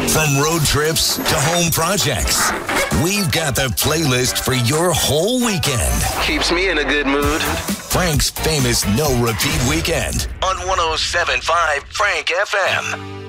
From road trips to home projects, we've got the playlist for your whole weekend. Keeps me in a good mood. Frank's famous no-repeat weekend on 107.5 Frank FM.